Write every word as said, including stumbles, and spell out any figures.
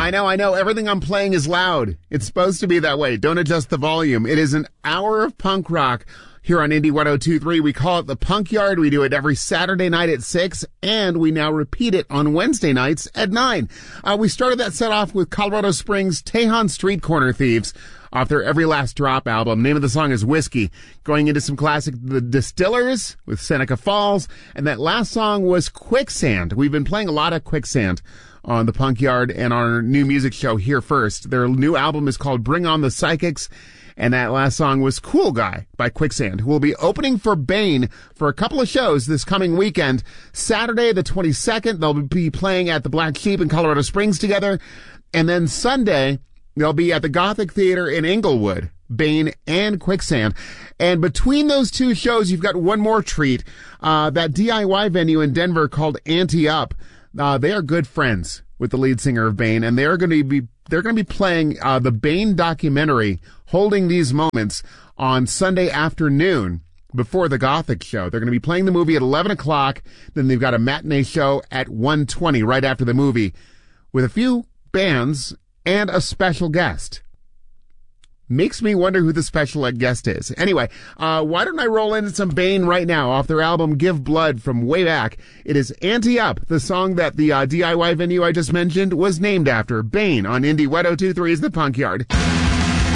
I know, I know. Everything I'm playing is loud. It's supposed to be that way. Don't adjust the volume. It is an hour of punk rock here on Indie one oh two point three. We call it the Punk Yard. We do it every Saturday night at six, and we now repeat it on Wednesday nights at nine. Uh, we started that set off with Colorado Springs' Tejon Street Corner Thieves off their Every Last Drop album. Name of the song is Whiskey. Going into some classic The Distillers with Seneca Falls, and that last song was Quicksand. We've been playing a lot of Quicksand on the Punk Yard and our new music show Here First. Their new album is called Bring On the Psychics, and that last song was Cool Guy by Quicksand, who will be opening for Bane for a couple of shows this coming weekend. Saturday the twenty-second, they'll be playing at the Black Sheep in Colorado Springs together, and then Sunday they'll be at the Gothic Theater in Inglewood, Bane and Quicksand. And between those two shows, you've got one more treat. Uh, that D I Y venue in Denver called Ante Up. Uh, they are good friends with the lead singer of Bane, and they are going to be, they're going to be playing, uh, the Bane documentary, Holding These Moments, on Sunday afternoon before the Gothic show. They're going to be playing the movie at eleven o'clock. Then they've got a matinee show at one twenty right after the movie with a few bands and a special guest. Makes me wonder who the special guest is. Anyway, uh, why don't I roll into some Bane right now off their album Give Blood from way back. It is Ante Up, the song that the uh, D I Y venue I just mentioned was named after. Bane on Indie one oh two point three is the Punk Yard.